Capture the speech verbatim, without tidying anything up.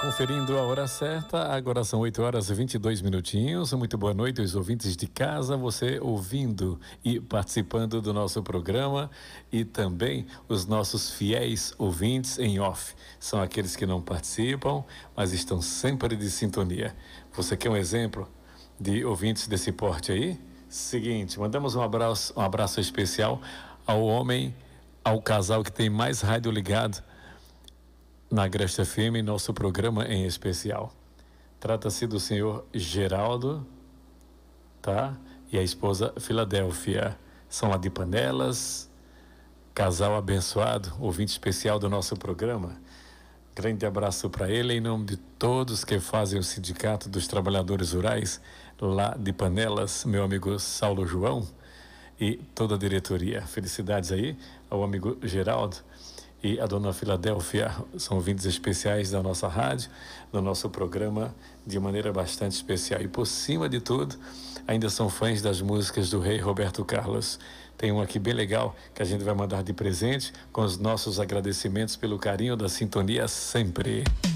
Conferindo a hora certa, agora são oito horas e vinte e dois minutinhos. Muito boa noite aos ouvintes de casa, você ouvindo e participando do nosso programa, e também os nossos fiéis ouvintes em off. São aqueles que não participam, mas estão sempre de sintonia. Você quer um exemplo de ouvintes desse porte aí? Seguinte, mandamos um abraço, um abraço especial ao homem, ao casal que tem mais rádio ligado na Agreste F M, nosso programa em especial. Trata-se do senhor Geraldo, tá? E a esposa Filadélfia. São lá de Panelas, casal abençoado, ouvinte especial do nosso programa. Grande abraço para ele em nome de todos que fazem o Sindicato dos Trabalhadores Rurais lá de Panelas, meu amigo Saulo João e toda a diretoria. Felicidades aí ao amigo Geraldo e a dona Filadélfia, são ouvintes especiais da nossa rádio, do nosso programa, de maneira bastante especial. E por cima de tudo, ainda são fãs das músicas do rei Roberto Carlos. Tem um aqui bem legal que a gente vai mandar de presente, com os nossos agradecimentos pelo carinho da sintonia sempre.